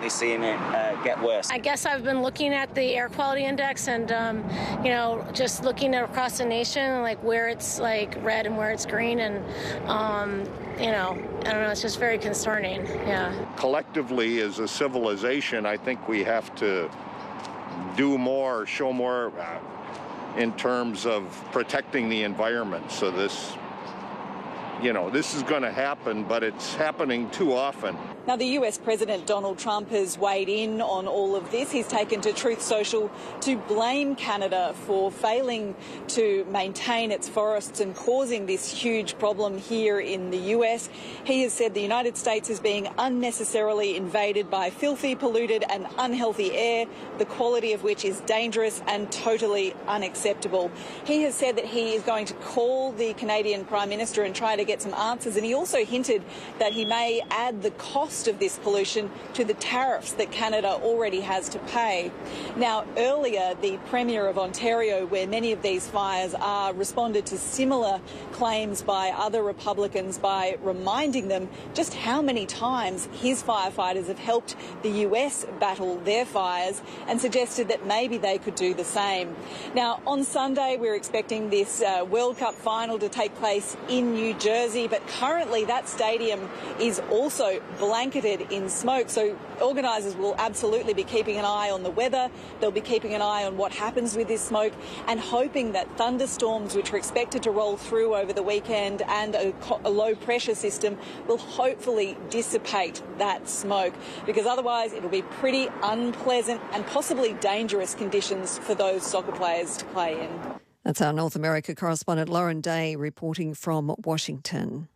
definitely seeing it get worse. I guess I've been looking at the air quality index and, just looking across the nation, like where it's like red and where it's green. And, I don't know, it's just very concerning. Yeah. Collectively, as a civilization, I think we have to do more, show more in terms of protecting the environment. So this is going to happen, but it's happening too often. Now, the US President Donald Trump has weighed in on all of this. He's taken to Truth Social to blame Canada for failing to maintain its forests and causing this huge problem here in the US. He has said the United States is being unnecessarily invaded by filthy, polluted and unhealthy air, the quality of which is dangerous and totally unacceptable. He has said that he is going to call the Canadian Prime Minister and try to get some answers, and he also hinted that he may add the cost of this pollution to the tariffs that Canada already has to pay. Now, earlier, the Premier of Ontario, where many of these fires are, responded to similar claims by other Republicans by reminding them just how many times his firefighters have helped the US battle their fires, and suggested that maybe they could do the same. Now, on Sunday, we're expecting this World Cup final to take place in New Jersey, but currently that stadium is also blanketed in smoke, so organisers will absolutely be keeping an eye on the weather. They'll be keeping an eye on what happens with this smoke and hoping that thunderstorms, which are expected to roll through over the weekend, and a low pressure system will hopefully dissipate that smoke, because otherwise it'll be pretty unpleasant and possibly dangerous conditions for those soccer players to play in. That's our North America correspondent Lauren Day reporting from Washington.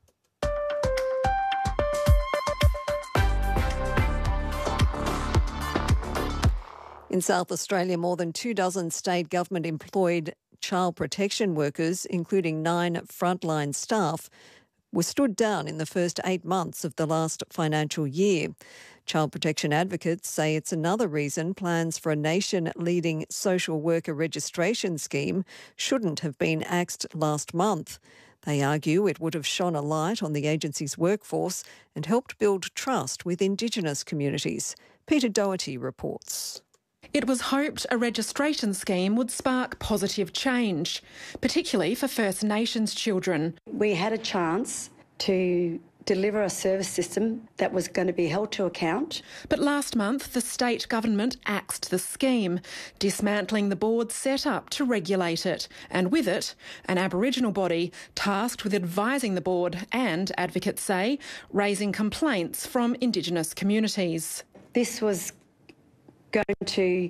In South Australia, more than 24 state government-employed child protection workers, including 9 frontline staff, were stood down in the first 8 months of the last financial year. Child protection advocates say it's another reason plans for a nation-leading social worker registration scheme shouldn't have been axed last month. They argue it would have shone a light on the agency's workforce and helped build trust with Indigenous communities. Peter Doherty reports. It was hoped a registration scheme would spark positive change, particularly for First Nations children. We had a chance to deliver a service system that was going to be held to account. But last month, the state government axed the scheme, dismantling the board set up to regulate it, and with it, an Aboriginal body tasked with advising the board and, advocates say, raising complaints from Indigenous communities. This was going to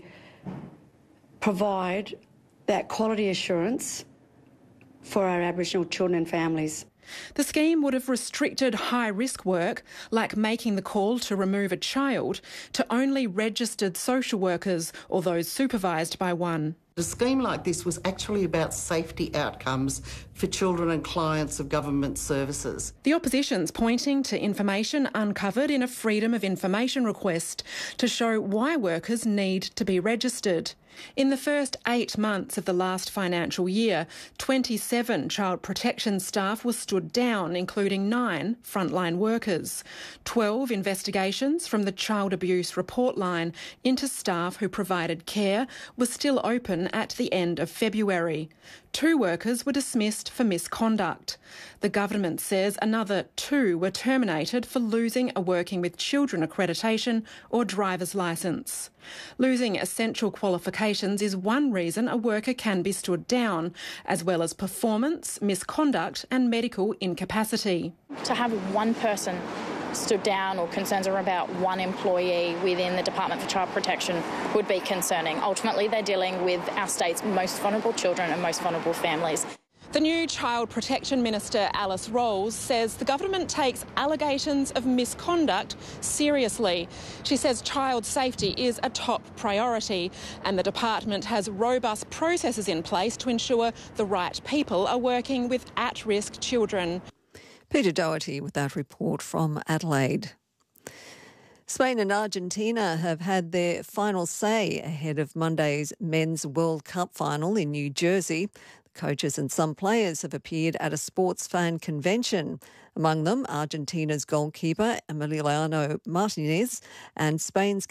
provide that quality assurance for our Aboriginal children and families. The scheme would have restricted high-risk work, like making the call to remove a child, to only registered social workers or those supervised by one. A scheme like this was actually about safety outcomes for children and clients of government services. The opposition's pointing to information uncovered in a Freedom of Information request to show why workers need to be registered. In the first 8 months of the last financial year, 27 child protection staff were stood down, including 9 frontline workers. 12 investigations from the Child Abuse Report Line into staff who provided care were still open at the end of February. 2 workers were dismissed for misconduct. The government says another 2 were terminated for losing a Working with Children accreditation or driver's licence. Losing essential qualifications is one reason a worker can be stood down, as well as performance, misconduct and medical incapacity. To have one person stood down or concerns are about one employee within the Department for Child Protection would be concerning. Ultimately, they're dealing with our state's most vulnerable children and most vulnerable families. The new Child Protection Minister, Alice Rolls, says the government takes allegations of misconduct seriously. She says child safety is a top priority and the department has robust processes in place to ensure the right people are working with at-risk children. Peter Doherty with that report from Adelaide. Spain and Argentina have had their final say ahead of Monday's Men's World Cup final in New Jersey. The coaches and some players have appeared at a sports fan convention. Among them, Argentina's goalkeeper Emiliano Martinez and Spain's